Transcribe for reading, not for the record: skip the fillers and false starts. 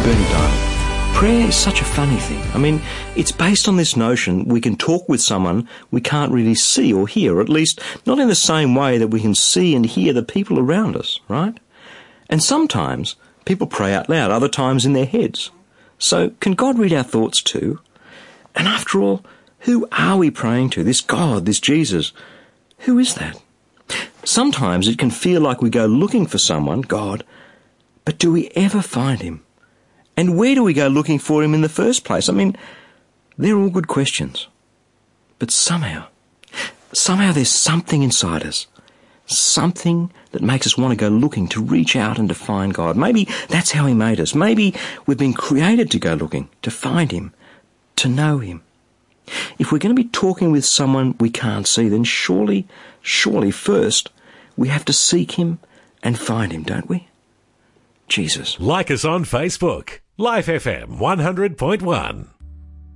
Bernie Diamond, prayer is such a funny thing. I mean, it's based on this notion we can talk with someone we can't really see or hear, or at least not in the same way that we can see and hear the people around us, right? And sometimes people pray out loud, other times in their heads. So can God read our thoughts too? And after all, who are we praying to? This God, this Jesus. Who is that? Sometimes it can feel like we go looking for someone, God, but do we ever find him? And where do we go looking for him in the first place? I mean, they're all good questions. But somehow there's something inside us. Something that makes us want to go looking, to reach out and to find God. Maybe that's how he made us. Maybe we've been created to go looking, to find him, to know him. If we're going to be talking with someone we can't see, then surely first we have to seek him and find him, don't we? Jesus. Like us on Facebook. Life FM 100.1.